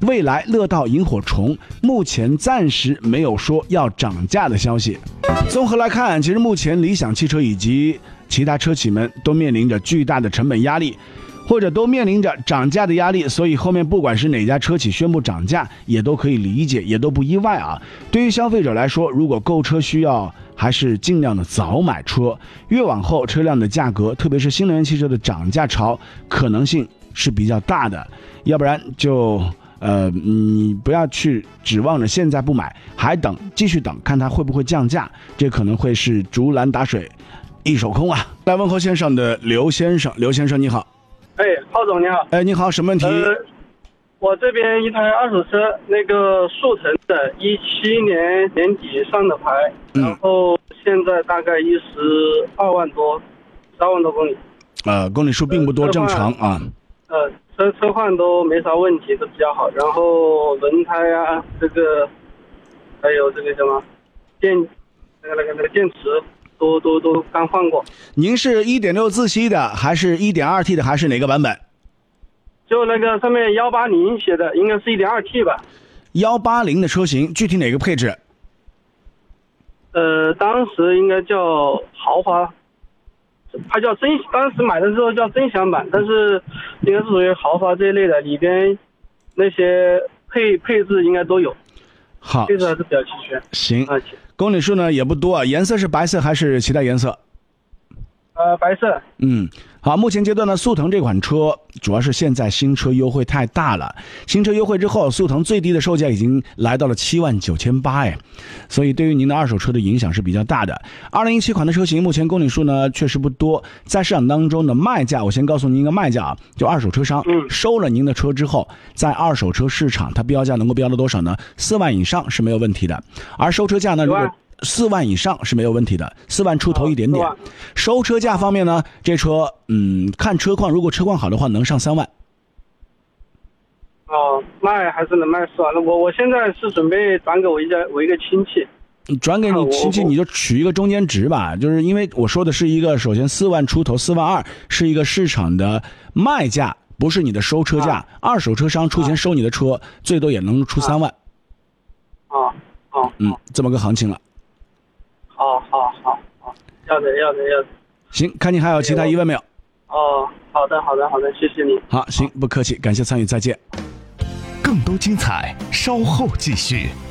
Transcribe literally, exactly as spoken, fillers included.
未来乐道萤火虫目前暂时没有说要涨价的消息。综合来看，其实目前理想汽车以及其他车企们都面临着巨大的成本压力，或者都面临着涨价的压力，所以后面不管是哪家车企宣布涨价，也都可以理解，也都不意外啊。对于消费者来说，如果购车需要，还是尽量的早买车，越往后车辆的价格，特别是新能源汽车的涨价潮可能性是比较大的，要不然就呃你不要去指望着现在不买，还等继续等看它会不会降价，这可能会是竹篮打水一手空啊。来问候线上的刘先生，刘先生你好。 哎，浩总你好。 哎，你好，什么问题？ 呃，我这边一台二手车，那个速腾的，一七年年底上的牌， 嗯、 然后现在大概一十二万多，十二万多公里。 呃，公里数并不多，呃、正常啊。 呃，车车况都没啥问题，都比较好。然后轮胎啊，这个还有这个什么电，那个那个那个电池。都都都刚换过。 您是 一点六 自吸的，还是 一点二 T 的，还是哪个版本？ 就那个上面一八零写的，应该是 一点二 T 吧。 一八零的车型，具体哪个配置？ 呃，当时应该叫豪华，它叫尊，当时买的时候叫尊享版，但是应该是属于豪华这一类的，里边那些配配置应该都有。 好， 配置还是比较齐全。 行， 啊， 公里数呢也不多，颜色是白色还是其他颜色？ 呃，白色。 嗯，好，目前阶段呢，速腾这款车主要是现在新车优惠太大了，新车优惠之后，速腾最低的售价已经来到了七万九千八，哎，所以对于您的二手车的影响是比较大的。二零一七款的车型，目前公里数呢确实不多，在市场当中的卖价，我先告诉您一个卖价啊，就二手车商收了您的车之后，在二手车市场它标价能够标到多少呢？四万以上是没有问题的，而收车价呢，如果四万以上是没有问题的，四万出头一点点。哦、收车价方面呢，这车嗯，看车况，如果车况好的话，能上三万。 哦，卖还是能卖四万。我我现在是准备转给我一家我一个亲戚。 你转给你亲戚，你就取一个中间值吧，就是因为我说的是一个，首先四万出头，四万二是一个市场的卖价，不是你的收车价。啊、二手车商出钱收你的车，啊、最多也能出三万。 哦哦， 嗯，这么个行情了。 好好好好，要的要的要的。 行，看你还有其他疑问没有？ 哦，好的好的好的，谢谢你。 好，行，不客气，感谢参与，再见。 更多精彩，稍后继续。